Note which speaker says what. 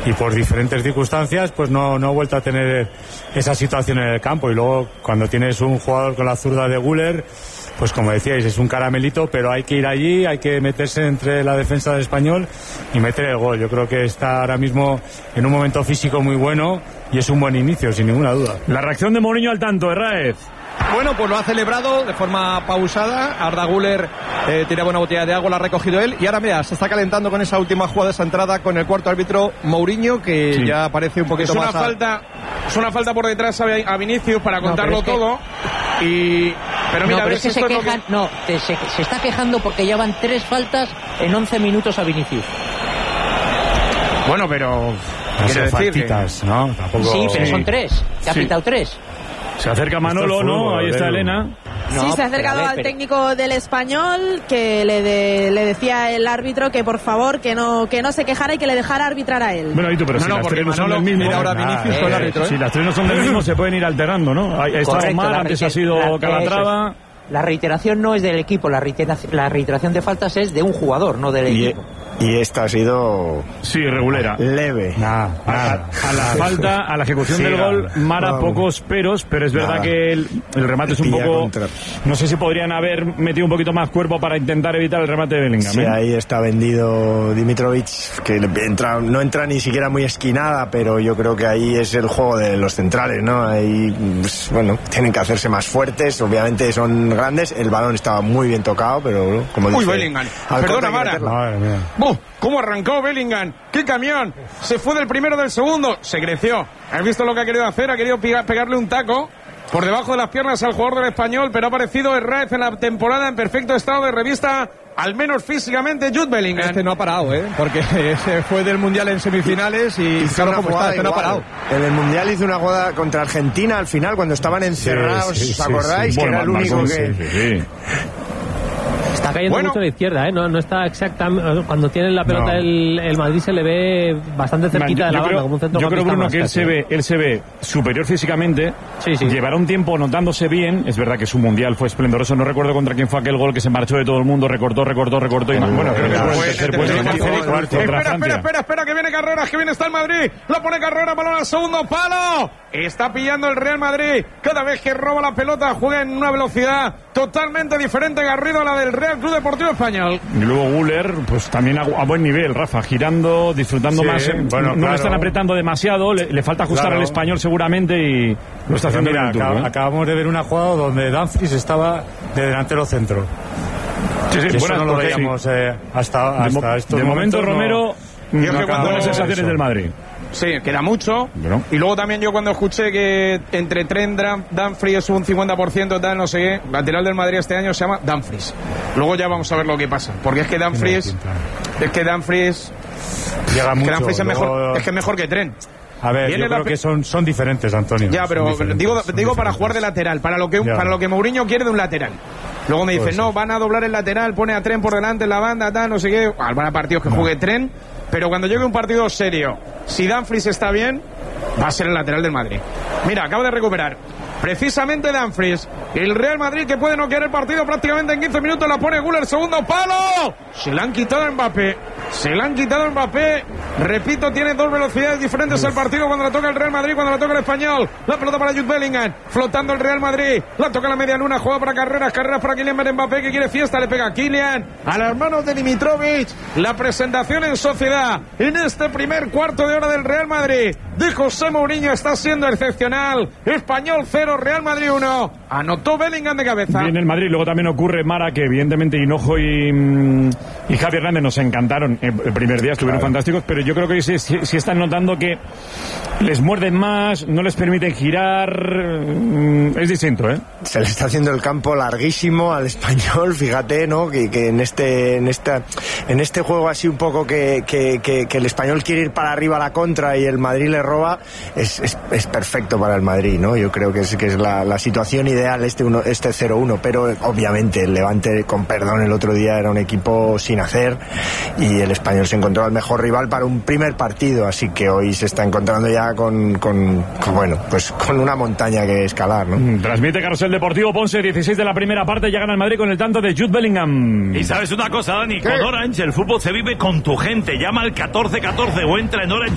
Speaker 1: y por diferentes circunstancias pues no ha vuelto a tener esa situación en el campo. Y luego cuando tienes un jugador con la zurda de Güler, pues como decíais, es un caramelito, pero hay que ir allí, hay que meterse entre la defensa del Español y meter el gol. Yo creo que está ahora mismo en un momento físico muy bueno y es un buen inicio, sin ninguna duda.
Speaker 2: La reacción de Mourinho al tanto, Herráez.
Speaker 3: Bueno, pues lo ha celebrado de forma pausada. Arda Güler tiraba una botella de agua, la ha recogido él. Y ahora, mira, se está calentando con esa última jugada, esa entrada con el cuarto árbitro Mourinho, que sí, ya parece un poquito más...
Speaker 4: Es una falta por detrás a Vinicius para contarlo todo. Pero mira,
Speaker 5: pero es que se quejan, se está quejando porque ya van 3 faltas en 11 minutos a Vinicius.
Speaker 4: Bueno, pero...
Speaker 1: No sé, faltitas, ¿no? Tampoco...
Speaker 5: Sí, pero son 3. Se ha pitado 3.
Speaker 2: Se acerca Manolo, ¿no? Ahí está Elena.
Speaker 6: Sí, se ha acercado al técnico del Español, que le decía el árbitro que por favor que no se quejara y que le dejara arbitrar a él.
Speaker 2: Bueno, y tú, pero si las 3 no son del mismo,
Speaker 3: ahora Vinicius con el árbitro,
Speaker 2: si las 3 no son del mismo, se pueden ir alternando, ¿no? Ha estado mal, antes ha sido Calatrava.
Speaker 5: La reiteración no es del equipo, la reiteración de faltas es de un jugador, no del equipo.
Speaker 7: Y esta ha sido...
Speaker 2: Sí, regulera.
Speaker 7: Leve.
Speaker 2: A la falta, a la ejecución del gol, Mara, pocos peros, pero es verdad que el remate es un poco... No sé si podrían haber metido un poquito más cuerpo para intentar evitar el remate de Bellingham.
Speaker 7: Sí, ahí está vendido Dimitrovic, que no entra ni siquiera muy esquinada, pero yo creo que ahí es el juego de los centrales, ¿no? Ahí, pues, bueno, tienen que hacerse más fuertes, obviamente son grandes, el balón estaba muy bien tocado, pero como dice...
Speaker 4: Uy, Bellingham, perdona, Mara.
Speaker 1: Madre mía.
Speaker 4: ¿Cómo arrancó Bellingham? ¡Qué camión! Se fue del primero del segundo. Se creció. ¿Has visto lo que ha querido hacer? Ha querido pegarle un taco por debajo de las piernas al jugador del Español, pero ha aparecido Herráez en la temporada en perfecto estado de revista, al menos físicamente, Jude Bellingham.
Speaker 3: Este no ha parado, porque se fue del Mundial en semifinales y claro como está, este no ha parado.
Speaker 7: En el Mundial hizo una jugada contra Argentina al final, cuando estaban encerrados, ¿os acordáis?
Speaker 2: Sí.
Speaker 7: Que
Speaker 2: Bueno,
Speaker 7: era el único que...
Speaker 2: Sí.
Speaker 8: Está cayendo mucho a la izquierda, no está exactamente. Cuando tiene la pelota el Madrid se le ve bastante cerquita de la banda, como un centro.
Speaker 2: Yo creo, Bruno, que él se ve superior físicamente. Sí. Llevará un tiempo notándose bien. Es verdad que su mundial fue esplendoroso. No recuerdo contra quién fue aquel gol que se marchó de todo el mundo, recortó y bueno, creo que fue el tercer puesto contra Francia.
Speaker 4: Espera, que viene Carreras, que viene está el Madrid. Lo pone Carreras, balón al segundo palo. Está pillando el Real Madrid. Cada vez que roba la pelota juega en una velocidad totalmente diferente, Garrido, a la del Real Club Deportivo Español.
Speaker 2: Y luego Güler, pues también a buen nivel, Rafa, girando, disfrutando más. No lo están apretando demasiado, le falta ajustar al Español seguramente y lo está haciendo bien.
Speaker 1: Acabamos de ver una jugada donde Dumfries estaba de delantero centro. Eso no lo veíamos hasta estos
Speaker 2: de momento, Romero,
Speaker 4: buenas
Speaker 2: sensaciones del Madrid.
Speaker 4: Sí, queda mucho. Bueno. Y luego también yo cuando escuché que entre Trent, Dumfries es un 50%, tal, no sé qué, lateral del Madrid este año se llama Dumfries. Luego ya vamos a ver lo que pasa. Porque es que Dumfries
Speaker 1: llega mucho.
Speaker 4: Dumfries es mejor que Trent.
Speaker 1: A ver, yo creo que son diferentes, Antonio.
Speaker 4: Ya, pero digo para jugar de lateral, para lo que Mourinho quiere de un lateral. Luego me dicen, no, van a doblar el lateral, pone a Trent por delante en la banda, tal, no sé qué. Van a partidos que juegue Trent, pero cuando llegue un partido serio, si Dumfries está bien, va a ser el lateral del Madrid. Mira, acaba de recuperar precisamente Dumfries. El Real Madrid, que puede noquear el partido prácticamente en 15 minutos, la pone Güler, segundo palo. Se la han quitado a Mbappé. Repito, tiene 2 velocidades diferentes el partido cuando la toca el Real Madrid, cuando la toca el Español. La pelota para Jude Bellingham, flotando el Real Madrid. La toca la media luna, juega para Carreras para Kylian Mbappé, que quiere fiesta, le pega a Kylian, a las manos de Dimitrovic. La presentación en sociedad en este primer cuarto de hora del Real Madrid de José Mourinho está siendo excepcional. Español 0, Real Madrid 1. Anotó Bellingham de cabeza.
Speaker 2: Viene el Madrid, luego también ocurre, Mara, que evidentemente Hinojo y Javi Hernández nos encantaron el primer día, estuvieron fantásticos, pero yo creo que sí están notando que les muerden más, no les permiten girar, es distinto, ¿eh?
Speaker 7: Se le está haciendo el campo larguísimo al Español, fíjate, ¿no? Que en este juego así un poco que el Español quiere ir para arriba a la contra y el Madrid le roba, es perfecto para el Madrid, ¿no? Yo creo que es la situación ideal este 0-1, pero obviamente el Levante, con perdón, el otro día era un equipo sin hacer y el Español se encontró al mejor rival para un primer partido, así que hoy se está encontrando ya con una montaña que escalar, ¿no?
Speaker 2: Transmite Carrusel Deportivo, Ponce, 16 de la primera parte, ya gana el Madrid con el tanto de Jude Bellingham.
Speaker 9: Y sabes una cosa, Dani, con Orange el fútbol se vive con tu gente. Llama al 1414 o entra en Orange